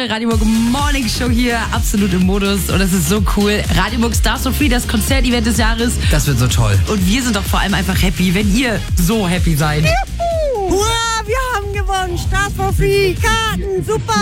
eure Radio Muck Morning Show hier, absolut im Modus und es ist so cool. Radio Muck Stars for Free, das Konzertevent des Jahres. Das wird so toll. Und wir sind doch vor allem einfach happy, wenn ihr so happy seid. Juhu! Hurra, wir haben gewonnen. Stars for Free, Karten, super.